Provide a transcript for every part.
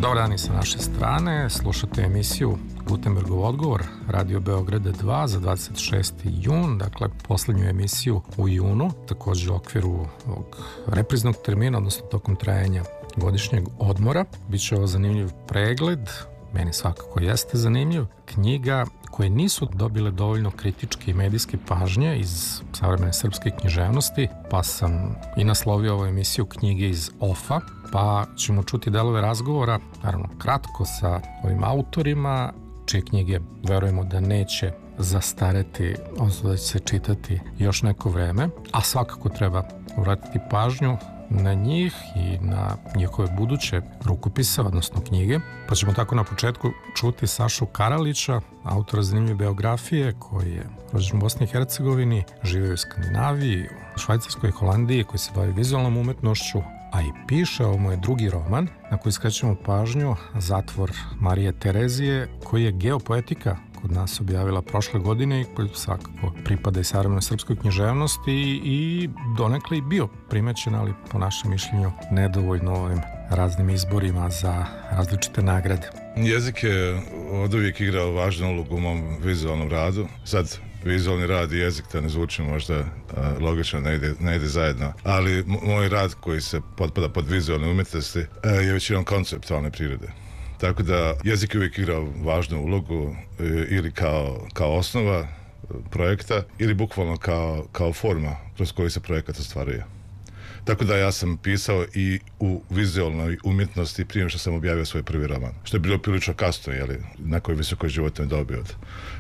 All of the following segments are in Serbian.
Dobar dan i sa naše strane, slušate emisiju Gutenbergov odgovor, Radio Beograda 2 za 26. jun, dakle poslednju emisiju u junu, takođe u okviru ovog repriznog termina, odnosno tokom trajanja godišnjeg odmora. Biće ovo zanimljiv pregled, meni svakako jeste zanimljiv, knjiga koje nisu dobile dovoljno kritičke i medijske pažnje iz savremene srpske književnosti, pa sam i naslovio ovu emisiju knjige iz OFA, pa ćemo čuti delove razgovora, naravno kratko, sa ovim autorima, čije knjige verujemo da neće zastareti, odnosno da će se čitati još neko vreme, a svakako treba vratiti pažnju na njih i na njihove buduće rukopise, odnosno knjige. Pa ćemo tako na početku čuti Sašu Karalića, autora zanimljive biografije, koji je rođen u Bosni i Hercegovini, živio u Skandinaviji, u Švajcarskoj i Holandiji, koji se bavi vizualnom umetnošću, a i piše, ovo mu je drugi roman, na koji skrećemo pažnju, Zatvor Marije Terezije, koji je geopoetika kod nas objavila prošle godine i koji svakako pripada i savremenoj srpskoj književnosti i donekle i bio primećen, ali po našem mišljenju nedovoljno ovim raznim izborima za različite nagrade. Jezik je od uvijek igrao važnu ulogu u mom vizualnom radu. Sad, vizualni rad i jezik, da ne zvuči možda logično, ne ide zajedno, ali moj rad koji se potpada pod vizualne umjetnosti je većinom konceptualne prirode. Tako da jezik je uvijek igrao važnu ulogu ili kao osnova projekta ili bukvalno kao forma kroz koju se projekat ostvaruje. Tako da ja sam pisao i u vizualnoj umjetnosti prije što sam objavio svoj prvi roman. Što je bilo prilično kasno, na kojoj visokoj životnoj dobi od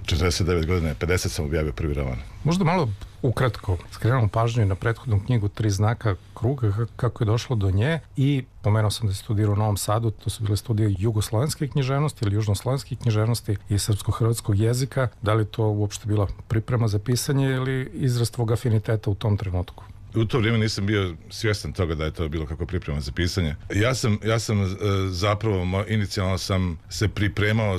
49 godina, 50 sam objavio prvi roman. Možda malo ukratko skrenemo pažnju na prethodnu knjigu Tri znaka kruga, kako je došlo do nje, i pomenuo sam da je studirao u Novom Sadu, to su bile studije jugoslovenske književnosti ili južnoslovenske književnosti i srpsko-hrvatskog jezika. Da li to uopšte bila priprema za pisanje ili izraz tvog afiniteta u tom trenutku? U to vrijeme nisam bio svjestan toga da je to bilo kako priprema za pisanje. Ja sam zapravo, inicijalno sam se pripremao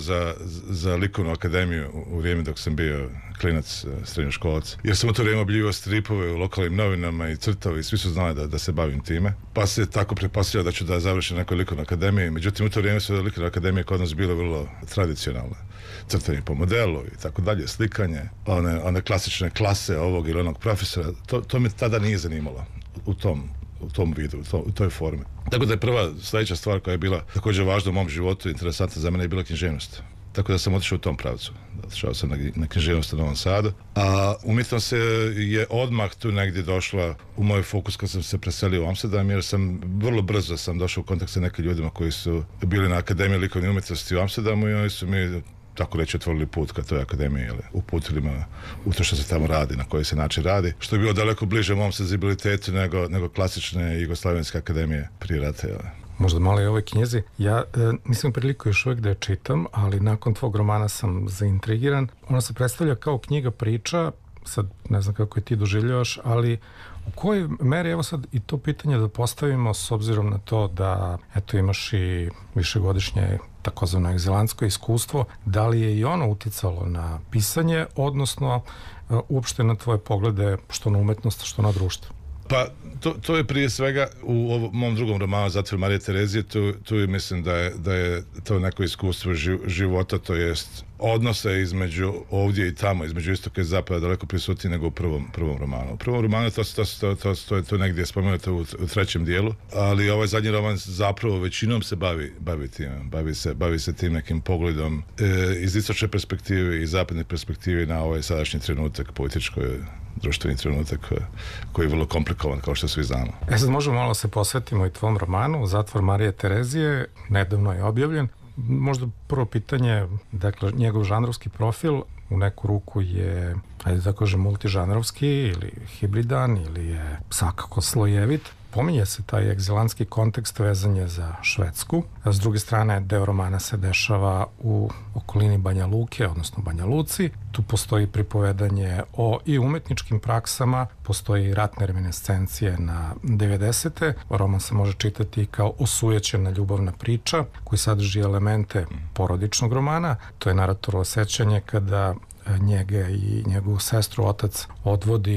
za likovnu akademiju u vrijeme dok sam bio klinac, srednjoškolac. Jer sam u to vrijeme objavljivao stripove u lokalnim novinama i crtao i svi su znali da se bavim time. Pa se tako pretpostavljao da ću da završim nekoj likovnoj akademiji. Međutim, u to vrijeme su likovne akademije kod nas bile vrlo tradicionalne. Crtanje po modelu i tako dalje, slikanje, one klasične klase ovog ili onog profesora, to me tada nije zanimalo u tom vidu, u toj formi. Tako da je prva sljedeća stvar koja je bila također važna u mom životu, interesantna za mene, je bila književnost. Tako da sam otišao u tom pravcu. Otišao sam na književnost u Novom Sadu. A umjetnost je odmah tu negdje došla u moj fokus kad sam se preselio u Amsterdam, jer vrlo brzo sam došao u kontakt sa nekim ljudima koji su bili na Akademiji likovne umjetnosti u Amsterdamu i oni su mi tako reći otvorili put ka toj akademiji, uputili me u to što se tamo radi, na koji se način radi, što je bilo daleko bliže mom senzibilitetu nego klasične jugoslavenske akademije prije rata. Možda malo i ovoj knjizi. Ja nisam priliku još uvijek da je čitam, ali nakon tvog romana sam zaintrigiran. Ona se predstavlja kao knjiga priča, sad ne znam kako je ti doživljavaš, ali u kojoj meri, evo sad i to pitanje da postavimo s obzirom na to da eto imaš i višegodišnje takozvano egzilantsko iskustvo, da li je i ono uticalo na pisanje, odnosno uopšte na tvoje poglede što na umetnost, što na društvo? Pa, to je prije svega u mom drugom romanu Zatvor Marije Terezije, tu je, mislim da je to neko iskustvo života, to jest odnose između ovdje i tamo, između istoka i zapada, daleko prisutnije nego u prvom romanu. U prvom romanu to je negdje spomenuto u trećem dijelu, ali ovaj zadnji roman zapravo većinom se bavi time, bavi se tim nekim pogledom iz istočne perspektive i zapadne perspektive na ovaj sadašnji trenutak, političkoj, društveni trenutak koji je vrlo komplikovan, kao što svi znamo. Sad možemo malo se posvetimo i tvom romanu Zatvor Marije Terezije, nedavno je objavljen. Možda prvo pitanje, dakle, njegov žanrovski profil u neku ruku je, ajde da kažem, multižanrovski ili hibridan ili je svakako slojevit. Pominje se taj egzilantski kontekst vezan je za Švedsku, a s druge strane deo romana se dešava u okolini Banja Luke, odnosno Banja Luci. Tu postoji pripovedanje o i umetničkim praksama, postoji ratne reminiscencije na 90. Roman se može čitati kao osujećena ljubavna priča koji sadrži elemente porodičnog romana. To je naratorovo sećanje kada njega i njegovu sestru otac odvodi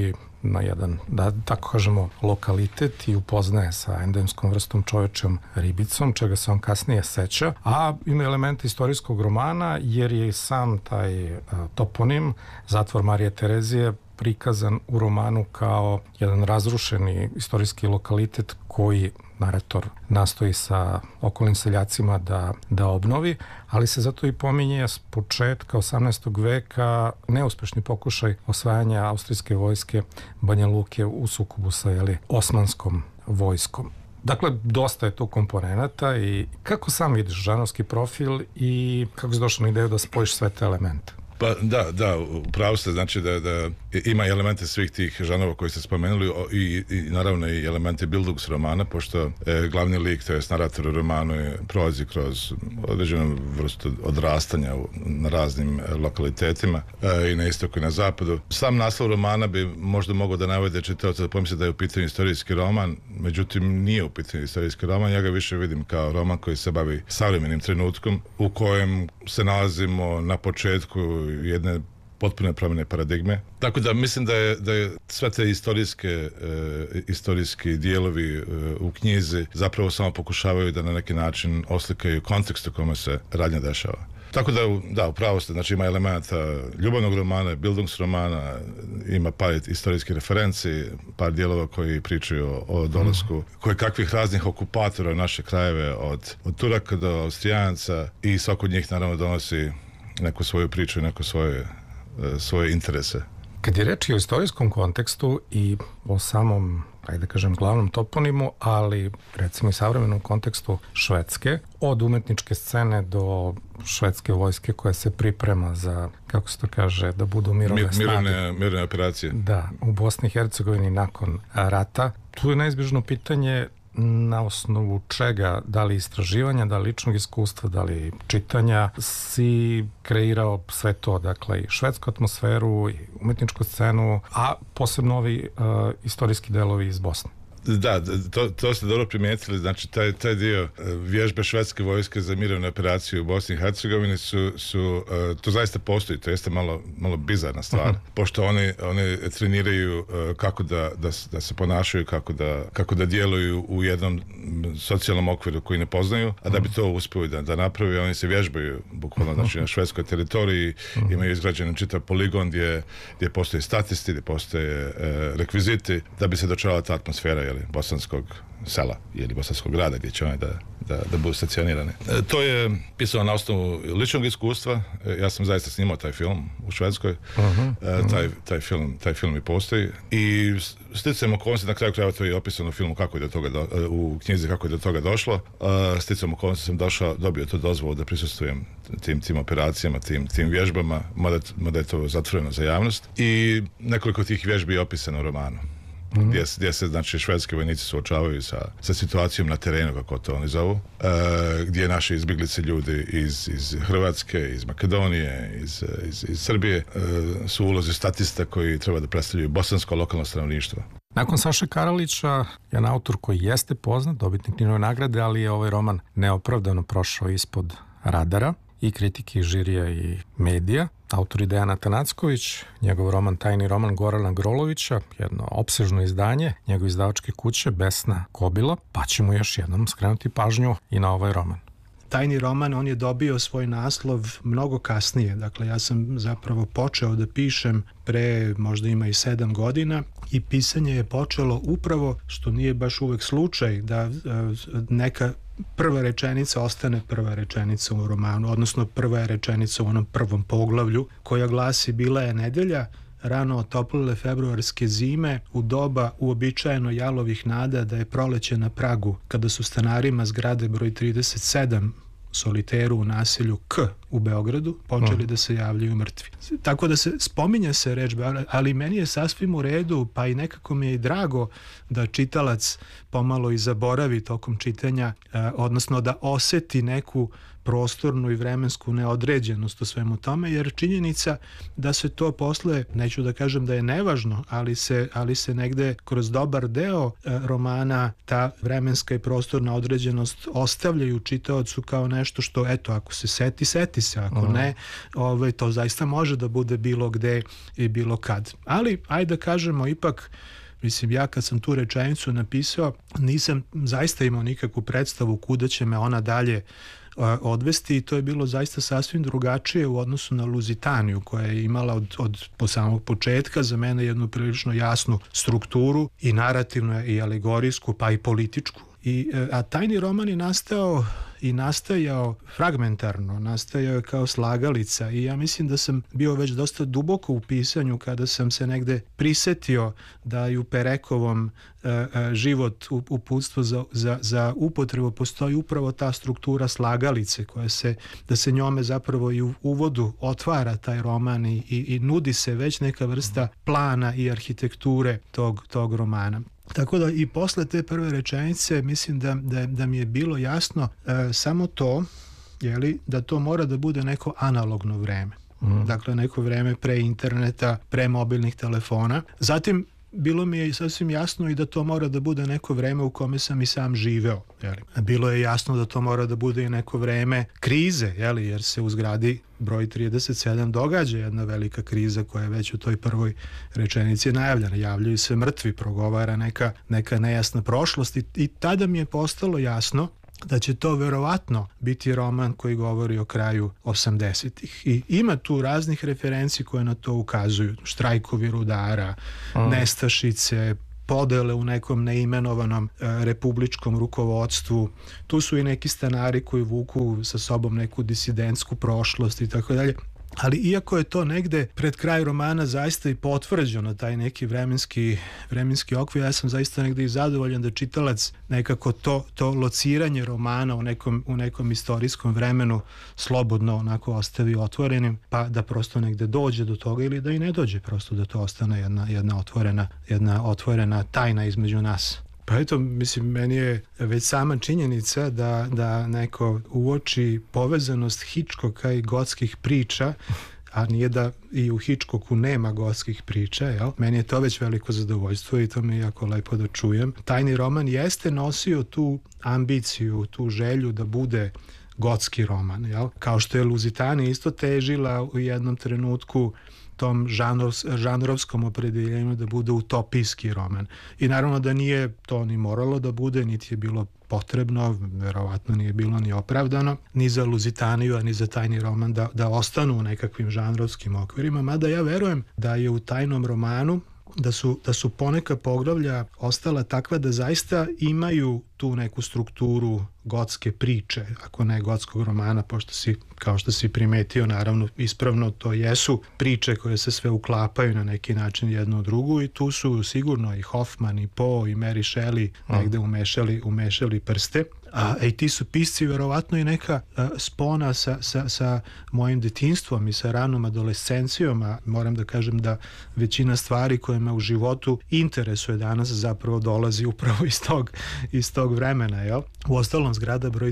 na jedan, da tako kažemo, lokalitet i upoznaje sa endemskom vrstom čovečjom ribicom, čega se on kasnije seća, a ima elemente istorijskog romana jer je sam taj toponim Zatvor Marije Terezije prikazan u romanu kao jedan razrušeni istorijski lokalitet koji narator nastoji sa okolnim seljacima da obnovi, ali se zato i pominje s početka 18. veka neuspešni pokušaj osvajanja austrijske vojske Banja Luke u sukobu sa osmanskom vojskom. Dakle, dosta je tu komponenata i kako sam vidiš žanrovski profil i kako si došao na ideju da spojiš sve te elemente? Pa da, upravo ste, znači da ima elemente svih tih žanrova koji ste spomenuli i naravno i elemente Bildungsromana, pošto glavni lik, to je narator u romanu, prolazi kroz određenu vrstu odrastanja na raznim lokalitetima i na istoku i na zapadu. Sam naslov romana bi možda mogao da navede čitaoca da pomisli da je u pitanju istorijski roman, međutim nije u pitanju istorijski roman, ja ga više vidim kao roman koji se bavi savremenim trenutkom u kojem se nalazimo na početku jedne potpune promjene paradigme. Tako da mislim da je sve te istorijski dijelovi u knjizi zapravo samo pokušavaju da na neki način oslikaju kontekst u kome se radnja dešava. Tako da, upravo ste, znači ima elementa ljubavnog romana, Bildungsromana, ima par istorijskih referenci, par dijelova koji pričaju o dolasku kakvih raznih okupatora u naše krajeve, od Turaka do Austrijanaca, i svako od njih naravno donosi neku svoju priču i neko svoje interese. Kad je reč o istorijskom kontekstu i o samom, da kažem, glavnom toponimu, ali recimo i savremenom kontekstu Švedske, od umetničke scene do švedske vojske koja se priprema za, kako se to kaže, da budu mirovne operacije. Da, u Bosni i Hercegovini nakon rata. Tu je neizbježno pitanje na osnovu čega, da li istraživanja, da li ličnog iskustva, da li čitanja, si kreirao sve to, dakle i švedsku atmosferu, i umetničku scenu, a posebno ovi istorijski delovi iz Bosne. Da, to ste dobro primijetili, znači taj dio vježbe švedske vojske za mirovne operacije u Bosni i Hercegovini to zaista postoji, to jeste malo bizarna stvar, pošto oni treniraju kako da se ponašaju, kako da djeluju u jednom socijalnom okviru koji ne poznaju, a da bi to uspjeli da napravi, oni se vježbaju bukvalno, znači na švedskoj teritoriji, imaju izgrađen čitav poligon gdje postoje statisti, gdje postoje rekviziti, da bi se dočevala ta atmosfera bosanskog sela ili bosanskog grada gdje će oni da budu stacionirani. To je pisano na osnovu ličnog iskustva. Ja sam zaista snimao taj film u Švedskoj. Taj film i postoji. I sticajem okolnosti, na kraju krajeva to je opisano u filmu u knjizi kako je do toga došlo. Sticajem okolnosti sam dobio tu dozvolu da prisustvujem tim operacijama, tim vježbama, mada je to zatvoreno za javnost. I nekoliko tih vježbi je opisano u romanu. Gdje se, znači, švedski vojnici suočavaju sa situacijom na terenu, kako to oni zovu, gdje naši izbjeglice ljudi iz Hrvatske, iz Makedonije, iz Srbije su u ulozi statista koji treba da predstavljaju bosansko lokalno stanovništvo. Nakon Saše Karalića, jedan autor koji jeste poznat, dobitnik Ninove nagrade, ali je ovaj roman neopravdano prošao ispod radara i kritike, i žirija, i medija. Autor je Dejan Atanacković, njegov roman Tajni roman Gorana Grolovića, jedno opsežno izdanje, njegov izdavačke kuće Besna Kobila, pa ćemo još jednom skrenuti pažnju i na ovaj roman. Tajni roman, on je dobio svoj naslov mnogo kasnije, dakle ja sam zapravo počeo da pišem pre možda ima i 7 godina i pisanje je počelo upravo, što nije baš uvek slučaj, da neka prva rečenica ostane prva rečenica u romanu, odnosno prva je rečenica u onom prvom poglavlju, koja glasi: bila je nedelja, rano otoplile februarske zime, u doba uobičajeno jalovih nada da je proleće na pragu, kada su stanarima zgrade broj 37 soliteru u naselju K u Beogradu počeli da se javljaju mrtvi. Tako da se spominje se reč, ali meni je sasvim u redu, pa i nekako mi je i drago da čitalac pomalo i zaboravi tokom čitanja, odnosno da oseti neku prostornu i vremensku neodređenost u svemu tome, jer činjenica da se to posle, neću da kažem da je nevažno, ali se negde kroz dobar deo romana ta vremenska i prostorna određenost ostavljaju čitaocu kao nešto što, eto, ako se seti vrati se, ako ne, to zaista može da bude bilo gde i bilo kad. Ali, ajde da kažemo, ipak, mislim, ja kad sam tu rečenicu napisao, nisam zaista imao nikakvu predstavu kuda će me ona dalje odvesti i to je bilo zaista sasvim drugačije u odnosu na Luzitaniju koja je imala od samog početka za mene jednu prilično jasnu strukturu i narativnu i alegorijsku pa i političku. A tajni roman je nastajao fragmentarno, nastajao je kao slagalica i ja mislim da sam bio već dosta duboko u pisanju kada sam se negde prisetio da i u Perekovom život uputstvo za upotrebu postoji upravo ta struktura slagalice da se njome zapravo i u uvodu otvara taj roman i nudi se već neka vrsta plana i arhitekture tog romana. Tako da i posle te prve rečenice mislim da mi je bilo jasno samo to, da to mora da bude neko analogno vreme. Dakle, neko vreme pre interneta, pre mobilnih telefona. Zatim, bilo mi je sasvim jasno i da to mora da bude neko vreme u kome sam i sam živeo. Bilo je jasno da to mora da bude i neko vreme krize, jer se u zgradi broj 37 događa jedna velika kriza koja je već u toj prvoj rečenici najavljena. Javljaju se mrtvi, progovara neka nejasna prošlost i tada mi je postalo jasno da će to verovatno biti roman koji govori o kraju 80-ih. I ima tu raznih referenci koje na to ukazuju. Štrajkovi rudara, nestašice, podele u nekom neimenovanom republičkom rukovodstvu. Tu su i neki stanari koji vuku sa sobom neku disidentsku prošlost i tako dalje. Ali iako je to negde pred kraj romana zaista i potvrđeno taj neki vremenski okvir, ja sam zaista negde i zadovoljan da čitalac nekako to lociranje romana u nekom istorijskom vremenu slobodno onako ostavi otvorenim, pa da prosto negde dođe do toga ili da i ne dođe, prosto da to ostane jedna otvorena tajna između nas. Pa eto, mislim, meni je već sama činjenica da neko uoči povezanost Hitchcocka i gotskih priča, a nije da i u Hitchcocku nema gotskih priča, meni je to već veliko zadovoljstvo i to mi je jako lepo da čujem. Tajni roman jeste nosio tu ambiciju, tu želju da bude gotski roman, kao što je Luzitania isto težila u jednom trenutku tom žanrovskom opredeljenju da bude utopijski roman. I naravno da nije to ni moralo da bude, niti je bilo potrebno, verovatno nije bilo ni opravdano, ni za Luzitaniju, a ni za tajni roman da ostanu u nekakvim žanrovskim okvirima, mada ja verujem da je u tajnom romanu da su poneka poglavlja ostala takva da zaista imaju tu neku strukturu gotske priče, ako ne gotskog romana, pošto kao što si primetio, naravno ispravno to jesu priče koje se sve uklapaju na neki način jednu u drugu i tu su sigurno i Hoffman i Poe i Mary Shelley negde umešali prste. A i ti su pisci verovatno i neka spona sa mojim detinjstvom i sa ranom adolescencijom, a moram da kažem da većina stvari koje me u životu interesuje danas zapravo dolazi upravo iz tog vremena. Uostalom, zgrada broj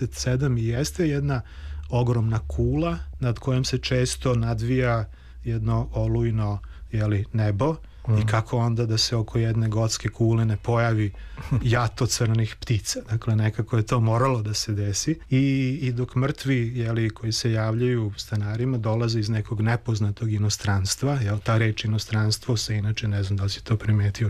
37 i jeste jedna ogromna kula nad kojom se često nadvija jedno olujno nebo. I kako onda da se oko jedne gotske kule ne pojavi jato crnih ptica. Dakle, nekako je to moralo da se desi. I dok mrtvi koji se javljaju stanarima dolaze iz nekog nepoznatog inostranstva, ta reč inostranstvo se inače, ne znam da li si to primetio,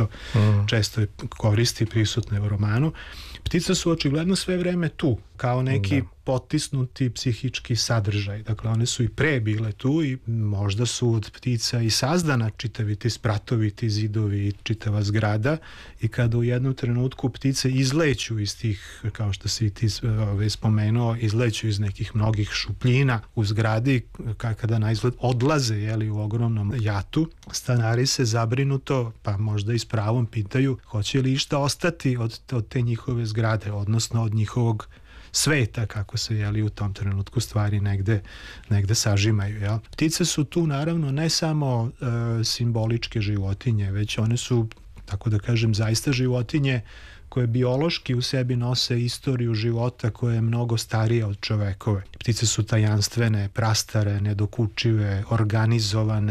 često je koristi, prisutne u romanu. Ptice su očigledno sve vreme tu, kao neki potisnuti psihički sadržaj. Dakle, one su i pre bile tu i možda su od ptica i sazdana čitavi ti spratovi, ti zidovi, čitava zgrada i kada u jednom trenutku ptice izleću iz tih, kao što si ti spomenuo, izleću iz nekih mnogih šupljina u zgradi, kada na izgled odlaze u ogromnom jatu, stanari se zabrinuto, pa možda i s pravom pitaju, hoće li išta ostati od te njihove zgrade, odnosno od njihovog sveta, kako se u tom trenutku stvari negde sažimaju. Ptice su tu naravno ne samo simboličke životinje, već one su, tako da kažem, zaista životinje koje biološki u sebi nose istoriju života koja je mnogo starija od čovekove. Ptice su tajanstvene, prastare, nedokučive, organizovane,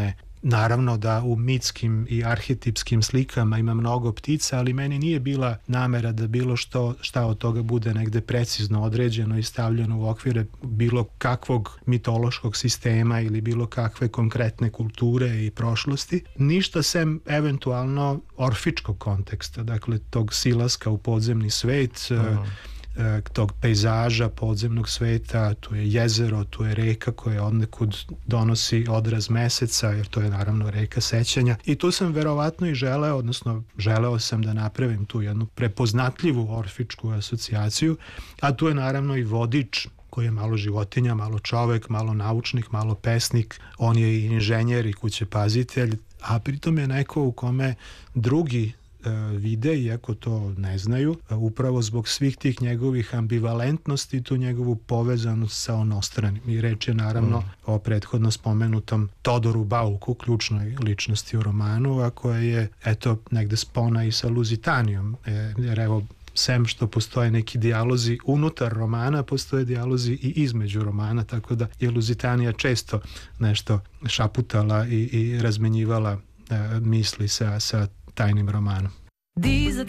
Naravno da u mitskim i arhetipskim slikama ima mnogo ptica, ali meni nije bila namera da bilo šta od toga bude negde precizno određeno i stavljeno u okvire bilo kakvog mitološkog sistema ili bilo kakve konkretne kulture i prošlosti. Ništa sem eventualno orfičkog konteksta, dakle tog silaska u podzemni svet, tog pejzaža podzemnog sveta, tu je jezero, tu je reka koja odnekud donosi odraz meseca, jer to je naravno reka sećanja. I tu sam verovatno i želeo sam da napravim tu jednu prepoznatljivu orfičku asocijaciju, a tu je naravno i vodič koji je malo životinja, malo čovek, malo naučnik, malo pesnik, on je i inženjer i kućepazitelj, a pritom je neko u kome drugi vide, iako to ne znaju, upravo zbog svih tih njegovih ambivalentnosti, tu njegovu povezanost sa onostranim. I reč je naravno o prethodno spomenutom Todoru Bauku, ključnoj ličnosti u romanu, a koja je negde spona i sa Luzitanijom. Jer evo, sem što postoje neki dijalozi unutar romana, postoje dijalozi i između romana, tako da je Luzitanija često nešto šaputala i razmenjivala misli sa tajnim romanom.